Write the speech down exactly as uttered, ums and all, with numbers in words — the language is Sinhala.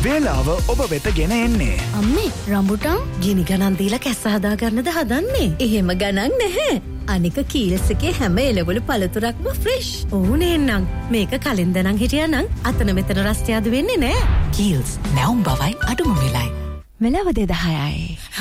වේලාව ඔබ වෙත ගෙන එන්නේ. අම්මේ රම්බුටන් ගිනි ගණන් දීලා කැස්ස හදා ගන්නද හදන්නේ? එහෙම ගණන් නැහැ. අනික කීල්ස් එකේ හැම එළවලු පළතුරක්ම ෆ්‍රෙෂ්. ඕනේ නං මේක කලින් දනන් හිටියානම් අතන මෙතන රස්තියාදු වෙන්නේ නැහැ. කීල්ස් නැවුම් බවයි අඩුම වෙලයි. වෙලාව දෙදහයයි.